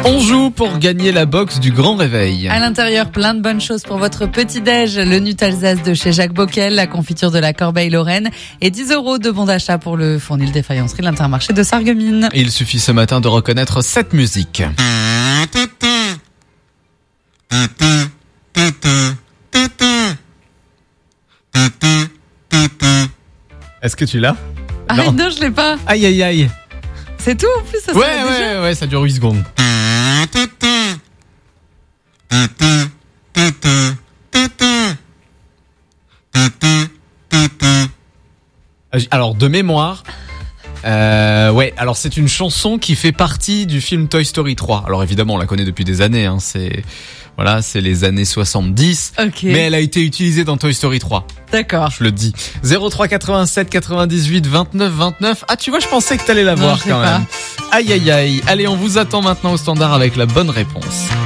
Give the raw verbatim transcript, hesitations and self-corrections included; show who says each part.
Speaker 1: On joue pour gagner la box du Grand Réveil.
Speaker 2: À l'intérieur, plein de bonnes choses pour votre petit-déj. Le Nut-Alsace de chez Jacques Bockel, la confiture de la Corbeille-Lorraine et dix euros de bon d'achat pour le fournil des faïenceries de l'Intermarché de Sarreguemines.
Speaker 1: Il suffit ce matin de reconnaître cette musique. Est-ce que tu l'as?
Speaker 2: Ah non, non je l'ai pas.
Speaker 1: Aïe aïe aïe.
Speaker 2: C'est tout en plus ça.
Speaker 1: Ouais ouais ouais, ça dure huit secondes. Alors de mémoire, euh, ouais, alors c'est une chanson qui fait partie du film Toy Story trois. Alors évidemment, on la connaît depuis des années, hein, c'est voilà, c'est les années soixante-dix,
Speaker 2: okay.
Speaker 1: Mais elle a été utilisée dans Toy Story trois.
Speaker 2: D'accord.
Speaker 1: Je le dis. zéro trois quatre-vingt-sept quatre-vingt-dix-huit vingt-neuf vingt-neuf. Ah, tu vois, je pensais que t'allais la
Speaker 2: non,
Speaker 1: voir quand
Speaker 2: pas.
Speaker 1: même. Aïe aïe aïe. Allez, on vous attend maintenant au standard avec la bonne réponse.